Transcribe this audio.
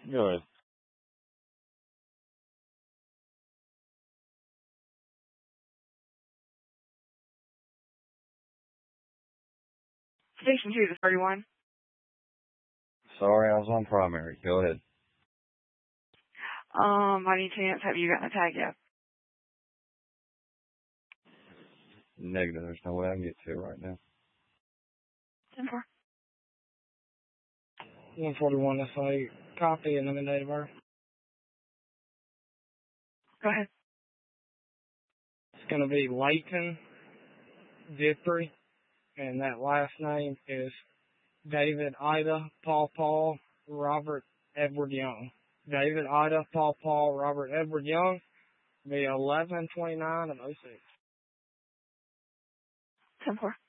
Go ahead. Station 2 to 31. Sorry, I was on primary. Go ahead. By any chance, have you gotten a tag yet? Negative. There's no way I can get to it right now. 10-4. 141, that's a copy and then the date of birth. Go ahead. It's going to be Layton Victory, and that last name is David Ida Paul Robert Edward Young. David Ida Paul Robert Edward Young, be 11/29/06. 10-4.